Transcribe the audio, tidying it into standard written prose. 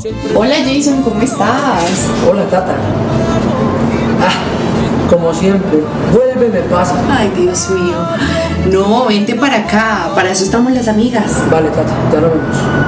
Hola Jason, ¿cómo estás? Hola, Tata. Como siempre, vuelve, me pasa. Ay, Dios mío. No, vente para acá, para eso estamos las amigas. Vale, Tata, ya nos vemos.